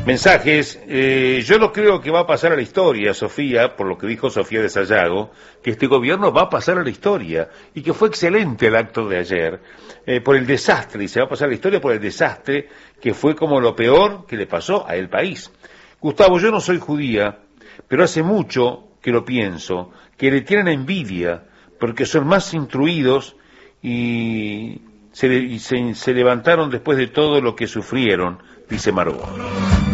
Mensajes, yo no creo que va a pasar a la historia, Sofía, por lo que dijo Sofía de Sayago, que este gobierno va a pasar a la historia, y que fue excelente el acto de ayer, por el desastre, y se va a pasar a la historia por el desastre, que fue como lo peor que le pasó a el país. Gustavo, yo no soy judía, pero hace mucho que lo pienso, que le tienen envidia, porque son más instruidos y se levantaron después de todo lo que sufrieron, dice Margot.